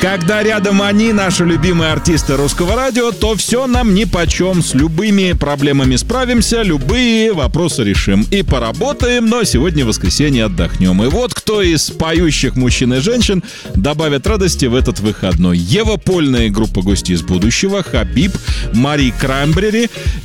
Когда рядом они, наши любимые артисты русского радио, то все нам нипочем. С любыми проблемами справимся, любые вопросы решим. И поработаем, но сегодня воскресенье, отдохнем. И вот кто из поющих мужчин и женщин добавит радости в этот выходной. Ева Польна и группа «Гости из будущего», Хабиб, Мари Краймбрери,